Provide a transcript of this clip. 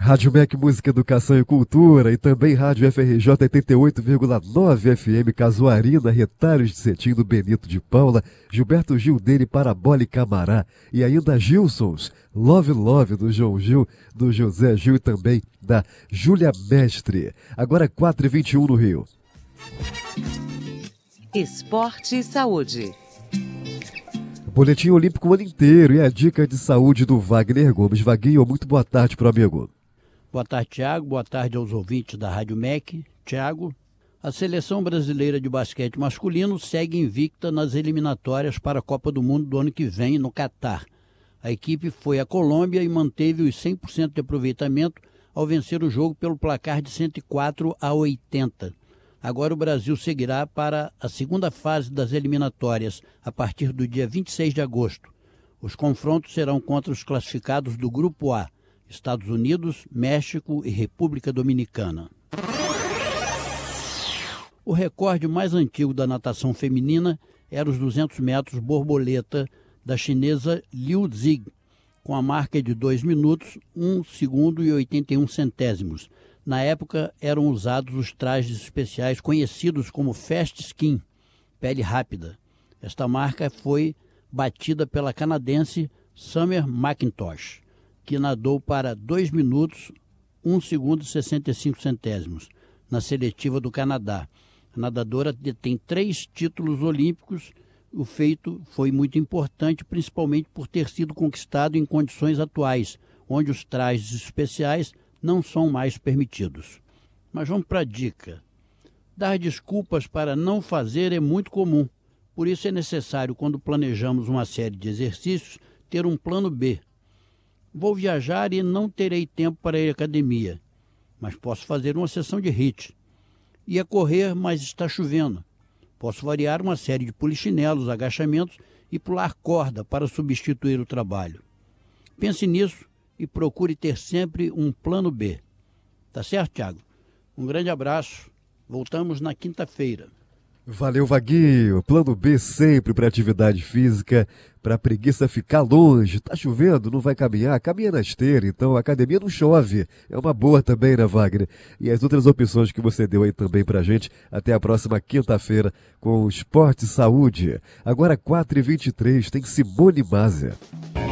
Rádio MEC Música, Educação e Cultura e também Rádio FRJ 88,9 FM Casuarina, Retalhos de Cetim do Benito de Paula, Gilberto Gil dele Parabola e Camará e ainda Gilsons, Love Love do João Gil, do José Gil e também da Júlia Mestre. Agora 4h21 no Rio. Esporte e Saúde. Boletim Olímpico o ano inteiro e a dica de saúde do Wagner Gomes. Vaguinho, muito boa tarde para o amigo. Boa tarde, Tiago. Boa tarde aos ouvintes da Rádio MEC. Tiago, a seleção brasileira de basquete masculino segue invicta nas eliminatórias para a Copa do Mundo do ano que vem no Catar. A equipe foi à Colômbia e manteve os 100% de aproveitamento ao vencer o jogo pelo placar de 104-80. Agora o Brasil seguirá para a segunda fase das eliminatórias, a partir do dia 26 de agosto. Os confrontos serão contra os classificados do Grupo A, Estados Unidos, México e República Dominicana. O recorde mais antigo da natação feminina era os 200 metros borboleta da chinesa Liu Zhig, com a marca de 2 minutos, 1 segundo e 81 centésimos. Na época eram usados os trajes especiais conhecidos como Fast Skin, pele rápida. Esta marca foi batida pela canadense Summer McIntosh, que nadou para 2 minutos, 1 segundo e 65 centésimos, na seletiva do Canadá. A nadadora detém 3 títulos olímpicos. O feito foi muito importante, principalmente por ter sido conquistado em condições atuais, onde os trajes especiais não são mais permitidos. Mas vamos para a dica. Dar desculpas para não fazer é muito comum. Por isso é necessário, quando planejamos uma série de exercícios, ter um plano B. Vou viajar e não terei tempo para ir à academia, mas posso fazer uma sessão de HIIT. Ia correr, mas está chovendo. Posso variar uma série de polichinelos, agachamentos e pular corda para substituir o trabalho. Pense nisso e procure ter sempre um plano B. Tá certo, Tiago? Um grande abraço. Voltamos na quinta-feira. Valeu, Vaguinho. Plano B sempre para atividade física, para preguiça ficar longe. Tá chovendo, não vai caminhar? Caminha na esteira, então a academia não chove. É uma boa também, né, Wagner? E as outras opções que você deu aí também pra gente. Até a próxima quinta-feira com o Esporte e Saúde. Agora 4h23 tem Simone Maser.